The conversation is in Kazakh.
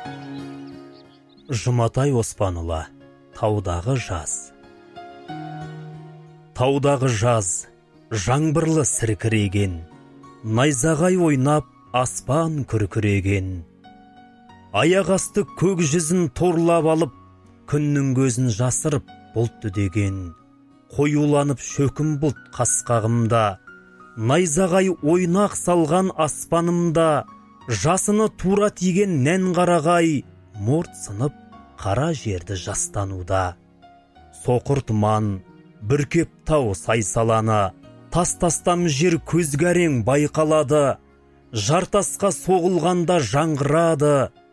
Жұматай Оспанұлы, Таудағы жаз. Таудағы жаз, жаңбырлы сіркіреген, найзағай ойнап аспан күркіреген. Аяқ асты көк жүзін торлап алып, күннің көзін жасырып бұлт үдеген. Қоюланып шөкім бұлт қасқағымда, найзағай ойнақ салған аспанымда, жасыны тура тиген нән қарағай, морт сынып қара жерді жастануда. Соқыр тұман, бүркеп тау сайсаланы, тастам жер көзге әрең байқалады. Жартасқа соғылғанда жаңғырады,